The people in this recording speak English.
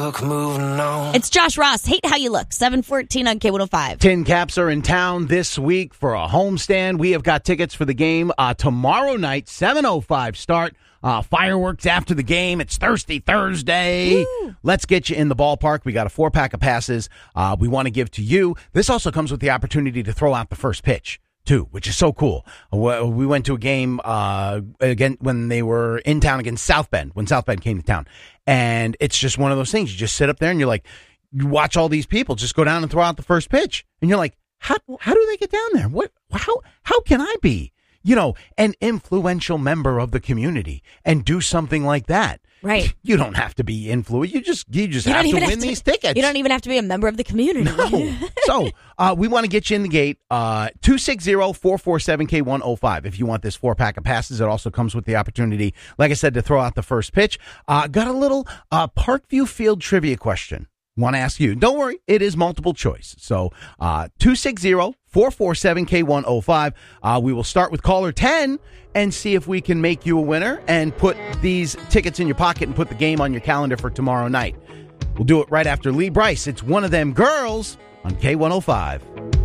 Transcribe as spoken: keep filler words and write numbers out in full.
It's Josh Ross. Hate How You Look. seven fourteen on K one oh five. Tin Caps are in town this week for a homestand. We have got tickets for the game uh, tomorrow night, seven oh five start. Uh, fireworks after the game. It's Thirsty Thursday. Woo. Let's get you in the ballpark. We got a four-pack of passes uh, we want to give to you. This also comes with the opportunity to throw out the first pitch, too, which is so cool. We went to a game uh, again when they were in town against South Bend, when South Bend came to town. And it's just one of those things. You just sit up there and you're like, you watch all these people just go down and throw out the first pitch. And you're like, how how do they get down there? What how how can I be, you know, an influential member of the community and do something like that? Right. You don't have to be influential. You just you just you have to win have to, these tickets. You don't even have to be a member of the community. No. So uh, we want to get you in the gate. Uh, two six zero, four four seven, K one oh five. If you want this four-pack of passes, it also comes with the opportunity, like I said, to throw out the first pitch. Uh, got a little uh, Parkview Field trivia question. Want to ask you. Don't worry, it is multiple choice. So uh, two six zero, four four seven, K one oh five. Uh, we will start with caller ten and see if we can make you a winner and put these tickets in your pocket and put the game on your calendar for tomorrow night. We'll do it right after Lee Brice. It's One of Them Girls on K one oh five.